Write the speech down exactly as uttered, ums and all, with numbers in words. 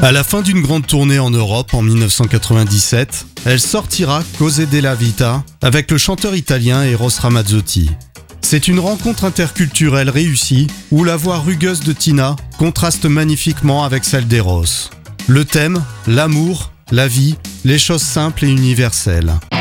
À la fin d'une grande tournée en Europe en dix-neuf cent quatre-vingt-dix-sept, elle sortira Cose della Vita avec le chanteur italien Eros Ramazzotti. C'est une rencontre interculturelle réussie où la voix rugueuse de Tina contraste magnifiquement avec celle d'Eros. Le thème, l'amour, la vie, les choses simples et universelles.